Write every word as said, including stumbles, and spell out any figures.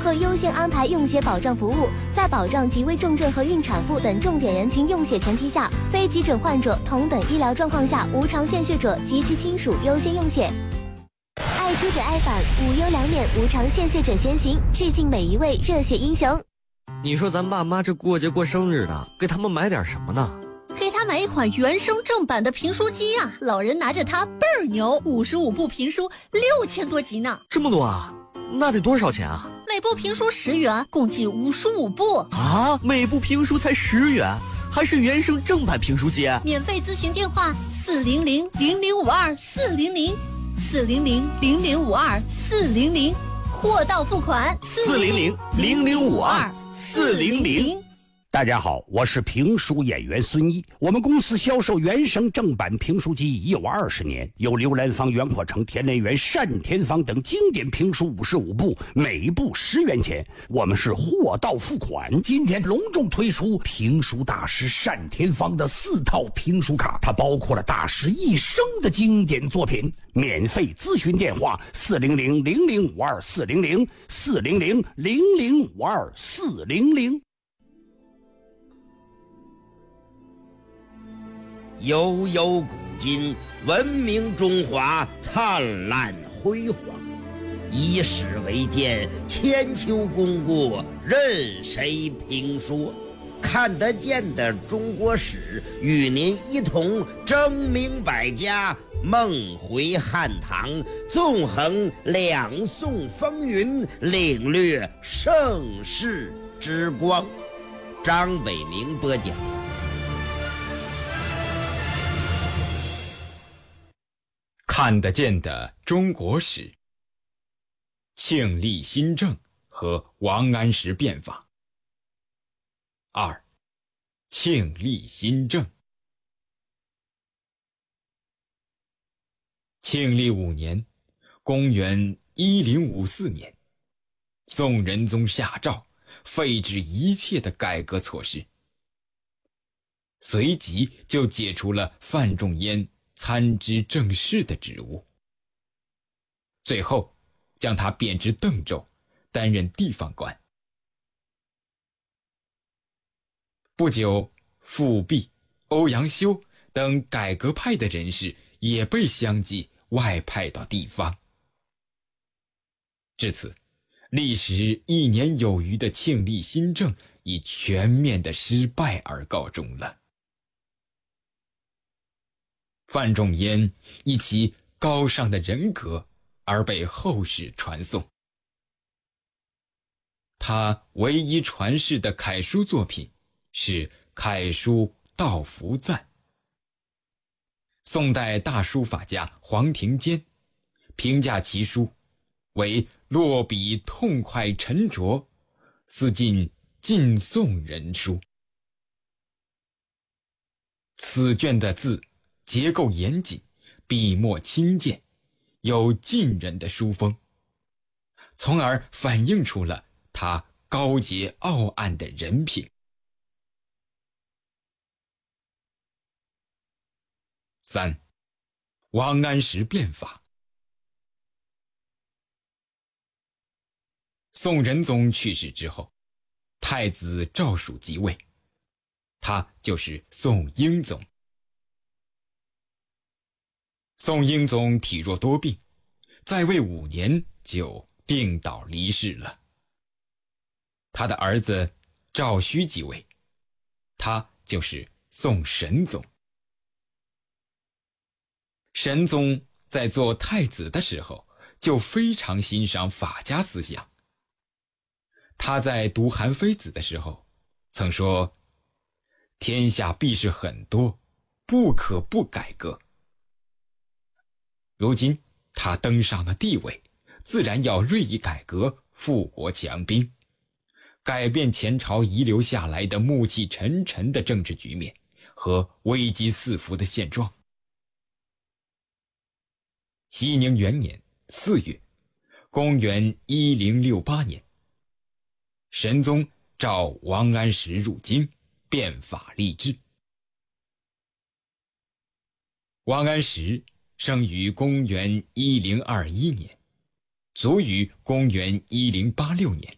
会优先安排用血保障服务，在保障极危重症和孕产妇等重点人群用血前提下，非急诊患者、同等医疗状况下无偿献血者及其亲属优先用血。爱出者爱返，无忧两免，无偿献血者先行，致敬每一位热血英雄。 你说咱爸妈这过节过生日的，给他们买点什么呢？ 给他买一款原声正版的评书机啊，老人拿着它倍儿牛，五十五部评书，六千多集呢。 这么多啊？那得多少钱啊？ 每部评书十元，共计五十五部啊！每部评书才十元，还是原声正版评书机？ 免费咨询电话：四零零零零五二四零零，四零零零零五二四零零，货到付款。 四零零零零五二四零零。 大家好，我是评书演员孙一。我们公司销售原声正版评书机已有二十年，有刘兰芳、袁阔成、田连元、单田芳等经典评书五十五部，每部十元钱。我们是货到付款。今天隆重推出评书大师单田芳的四套评书卡，它包括了大师一生的经典作品。免费咨询电话：四零零零零五二四零零，四零零零零五二四零零。 悠悠古今，文明中华灿烂辉煌。以史为鉴，千秋功过任谁评说？看得见的中国史，与您一同争明百家，梦回汉唐，纵横两宋风云，领略盛世之光。张伟明播讲。 看得见的中国史，庆历新政和王安石变法。二，庆历新政。庆历五年，公元一零五四年，宋仁宗下诏废止一切的改革措施，随即就解除了范仲淹参知政事的职务，最后将他贬至邓州，担任地方官。不久，富弼、欧阳修等改革派的人士也被相继外派到地方。至此，历时一年有余的庆历新政以全面的失败而告终了。范仲淹以其高尚的人格而被后世传颂。他唯一传世的楷书作品是楷书《道服赞》。宋代大书法家黄庭坚评价其书为落笔痛快沉着，似尽晋宋人书。此卷的字结构严谨，笔墨清健，有晋人的书风，从而反映出了他高洁傲岸的人品。三，王安石变法。宋仁宗去世之后，太子赵曙即位，他就是宋英宗。宋英宗体弱多病，在位五年就病倒离世了。他的儿子赵顼即位，他就是宋神宗。神宗在做太子的时候就非常欣赏法家思想。他在读韩非子的时候曾说：天下必是很多，不可不改革。如今他登上了帝位，自然要锐意改革，富国强兵，改变前朝遗留下来的暮气沉沉的政治局面和危机四伏的现状。熙宁元年四月，公元一零六八年，神宗召王安石入京，变法立制。王安石生于公元一零二一年，卒于公元一零八六年。